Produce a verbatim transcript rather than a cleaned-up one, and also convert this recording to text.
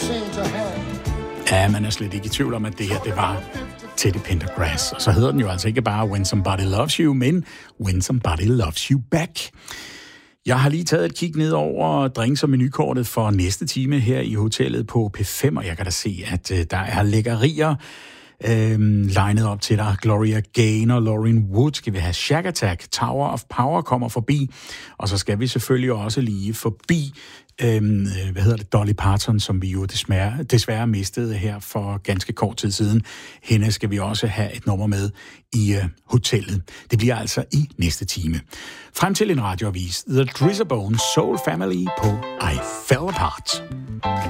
Ja, man er slet ikke i tvivl om, at det her, det var Teddy Pendergrass. Og så hedder den jo altså ikke bare When Somebody Loves You, men When Somebody Loves You Back. Jeg har lige taget et kig ned over drinks- og menukortet for næste time her i hotellet på P fem, og jeg kan da se, at uh, der er lækkerier øhm, legnet op til dig. Gloria Gaynor, Lauren Wood, skal vi have Shack Attack, Tower of Power kommer forbi, og så skal vi selvfølgelig også lige forbi Øhm, hvad hedder det, Dolly Parton, som vi jo desværre, desværre mistede her for ganske kort tid siden. Hende skal vi også have et nummer med i uh, hotellet. Det bliver altså i næste time. Frem til en radioavis. The Drizzerbone Soul Family på I Fell Apart.